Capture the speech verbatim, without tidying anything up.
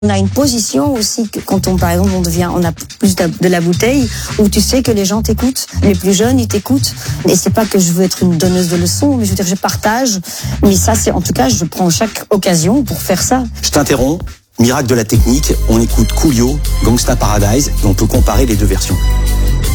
On a une position aussi que quand on, par exemple, on devient, on a plus de la bouteille, où tu sais que les gens t'écoutent, les plus jeunes, ils t'écoutent. Et c'est pas que je veux être une donneuse de leçons, mais je veux dire, je partage. Mais ça, c'est, en tout cas, je prends chaque occasion pour faire ça. Je t'interromps. Miracle de la technique, on écoute Coolio, Gangsta Paradise, et on peut comparer les deux versions.